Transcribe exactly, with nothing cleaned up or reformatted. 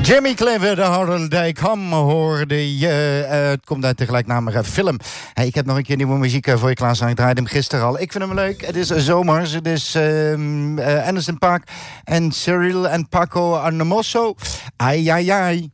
Jimmy Clifford, The Harder Day Come, hoorde je. Uh, het komt uit de gelijknamige film. Hey, ik heb nog een keer nieuwe muziek voor je klaarstaan. Ik draaide hem gisteren al. Ik vind hem leuk. Het is zomers. Het is uh, uh, Anderson .Paak en Cyril en Paco Arnemoso. Ai, ai, ai.